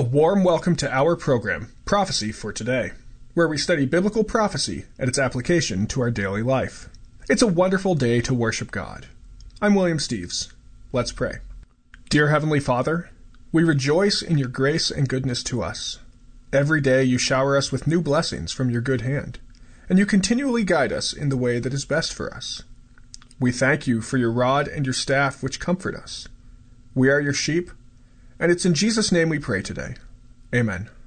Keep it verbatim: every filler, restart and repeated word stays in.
warm welcome to our program, Prophecy for Today, where we study biblical prophecy and its application to our daily life. It's a wonderful day to worship God. I'm William Steves. Let's pray. Dear Heavenly Father, we rejoice in your grace and goodness to us. Every day you shower us with new blessings from your good hand, and you continually guide us in the way that is best for us. We thank you for your rod and your staff which comfort us. We are your sheep, and it's in Jesus' name we pray today. Amen.